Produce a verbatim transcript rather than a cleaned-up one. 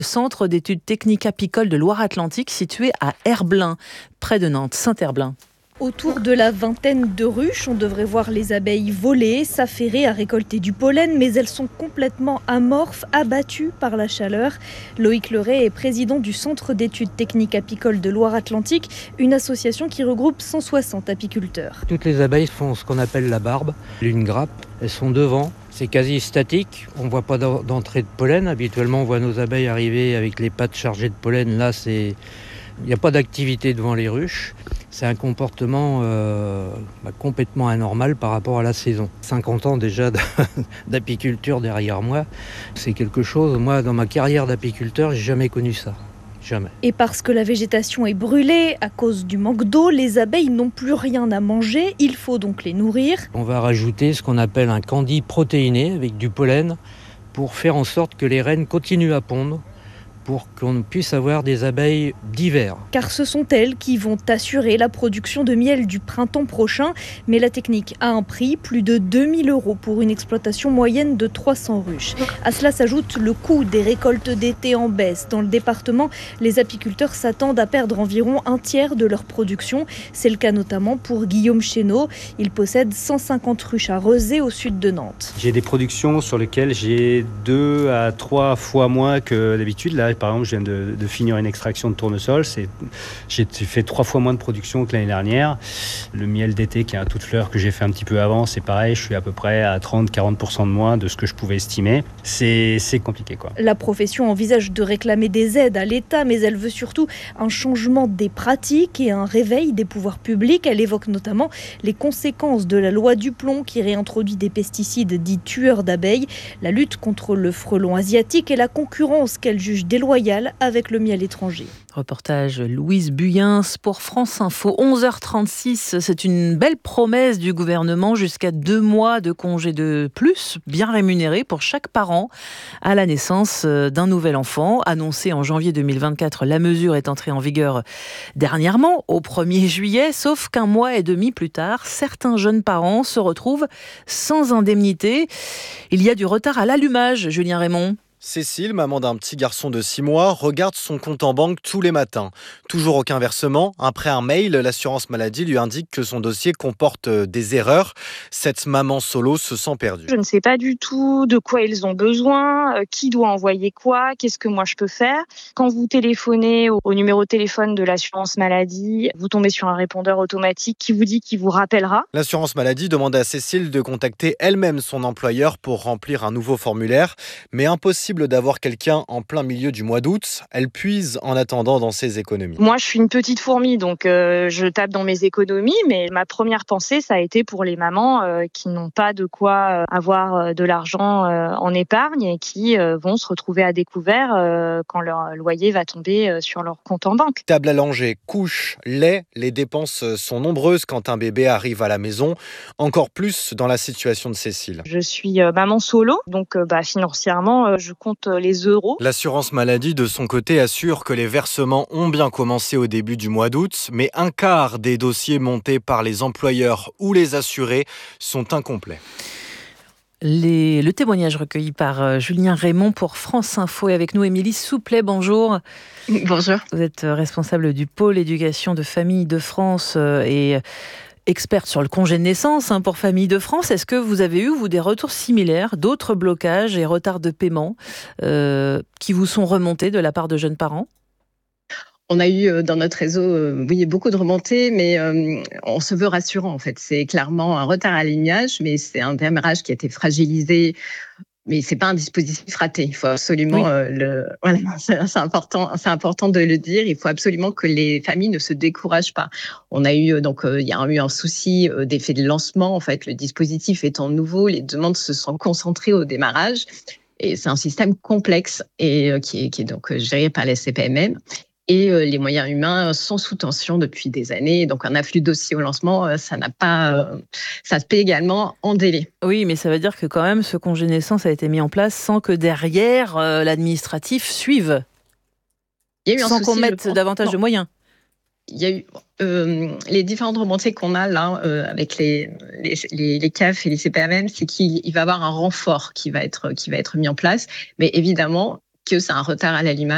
Centre d'études techniques apicoles de Loire-Atlantique situé à Herbelin, près de Nantes, Saint-Herbelin. Autour de la vingtaine de ruches, on devrait voir les abeilles voler, s'affairer à récolter du pollen, mais elles sont complètement amorphes, abattues par la chaleur. Loïc Leray est président du Centre d'études techniques apicoles de Loire-Atlantique, une association qui regroupe cent soixante apiculteurs. Toutes les abeilles font ce qu'on appelle la barbe, une grappe. Elles sont devant, c'est quasi statique, on ne voit pas d'entrée de pollen. Habituellement, on voit nos abeilles arriver avec les pattes chargées de pollen. Là, c'est... il n'y a pas d'activité devant les ruches. C'est un comportement euh, bah, complètement anormal par rapport à la saison. cinquante ans déjà d'apiculture derrière moi, c'est quelque chose, moi dans ma carrière d'apiculteur, j'ai jamais connu ça. Jamais. Et parce que la végétation est brûlée à cause du manque d'eau, les abeilles n'ont plus rien à manger, il faut donc les nourrir. On va rajouter ce qu'on appelle un candy protéiné avec du pollen pour faire en sorte que les reines continuent à pondre, pour qu'on puisse avoir des abeilles d'hiver. Car ce sont elles qui vont assurer la production de miel du printemps prochain. Mais la technique a un prix, plus de deux mille euros pour une exploitation moyenne de trois cents ruches. À cela s'ajoute le coût des récoltes d'été en baisse. Dans le département, les apiculteurs s'attendent à perdre environ un tiers de leur production. C'est le cas notamment pour Guillaume Chénaud. Il possède cent cinquante ruches à Rezé au sud de Nantes. J'ai des productions sur lesquelles j'ai deux à trois fois moins que d'habitude. Là, par exemple, je viens de, de finir une extraction de tournesol. C'est, j'ai fait trois fois moins de production que l'année dernière. Le miel d'été, qui est un tout de fleur que j'ai fait un petit peu avant, c'est pareil. Je suis à peu près à trente à quarante pour cent de moins de ce que je pouvais estimer. C'est, c'est compliqué, quoi. La profession envisage de réclamer des aides à l'État, mais elle veut surtout un changement des pratiques et un réveil des pouvoirs publics. Elle évoque notamment les conséquences de la loi Duplon qui réintroduit des pesticides dits tueurs d'abeilles, la lutte contre le frelon asiatique et la concurrence qu'elle juge déloyale avec le miel étranger. Reportage Louise Buyens pour France Info. onze heures trente-six, c'est une belle promesse du gouvernement, jusqu'à deux mois de congé de plus, bien rémunérés pour chaque parent à la naissance d'un nouvel enfant. Annoncée en janvier deux mille vingt-quatre, la mesure est entrée en vigueur dernièrement, au premier juillet, sauf qu'un mois et demi plus tard, certains jeunes parents se retrouvent sans indemnité. Il y a du retard à l'allumage, Julien Raymond. Cécile, maman d'un petit garçon de six mois, regarde son compte en banque tous les matins. Toujours aucun versement. Après un mail, l'assurance maladie lui indique que son dossier comporte des erreurs. Cette maman solo se sent perdue. Je ne sais pas du tout de quoi ils ont besoin, qui doit envoyer quoi, qu'est-ce que moi je peux faire. Quand vous téléphonez au numéro de téléphone de l'assurance maladie, vous tombez sur un répondeur automatique qui vous dit qu'il vous rappellera. L'assurance maladie demande à Cécile de contacter elle-même son employeur pour remplir un nouveau formulaire, mais impossible d'avoir quelqu'un en plein milieu du mois d'août. Elle puise en attendant dans ses économies. Moi, je suis une petite fourmi, donc euh, je tape dans mes économies, mais ma première pensée, ça a été pour les mamans euh, qui n'ont pas de quoi euh, avoir euh, de l'argent euh, en épargne et qui euh, vont se retrouver à découvert euh, quand leur loyer va tomber euh, sur leur compte en banque. Table à langer, couche, lait, les dépenses sont nombreuses quand un bébé arrive à la maison, encore plus dans la situation de Cécile. Je suis euh, maman solo, donc euh, bah, financièrement, euh, je compte les euros. L'assurance maladie, de son côté, assure que les versements ont bien commencé au début du mois d'août, mais un quart des dossiers montés par les employeurs ou les assurés sont incomplets. Les, le témoignage recueilli par Julien Raymond pour France Info. Et avec nous, Émilie Souplet, bonjour. Bonjour. Vous êtes responsable du pôle éducation de Famille de France et experte sur le congé de naissance hein, pour Famille de France. Est-ce que vous avez eu, vous, des retours similaires, d'autres blocages et retards de paiement euh, qui vous sont remontés de la part de jeunes parents ? On a eu dans notre réseau euh, oui, beaucoup de remontées, mais euh, on se veut rassurant en fait. C'est clairement un retard à l'alignage, mais c'est un démarrage qui a été fragilisé. Mais c'est pas un dispositif raté. Il faut absolument oui. euh, le. Voilà, c'est, c'est important. C'est important de le dire. Il faut absolument que les familles ne se découragent pas. On a eu donc euh, il y a eu un souci euh, d'effet de lancement. En fait, le dispositif étant nouveau, les demandes se sont concentrées au démarrage. Et c'est un système complexe et euh, qui est qui est donc géré par les C P M M. Et euh, les moyens humains sont sous tension depuis des années. Donc, un afflux de dossiers au lancement, euh, ça n'a pas, euh, ça se paie également en délai. Oui, mais ça veut dire que quand même, ce congé naissance a été mis en place sans que derrière, euh, l'administratif suive. Il y a eu un sans souci, qu'on mette davantage non. de moyens. Il y a eu euh, les différentes remontées qu'on a là euh, avec les, les, les, les C A F et les C P M M, c'est qu'il il va y avoir un renfort qui va être, qui va être mis en place. Mais évidemment que c'est un retard à l'allumage.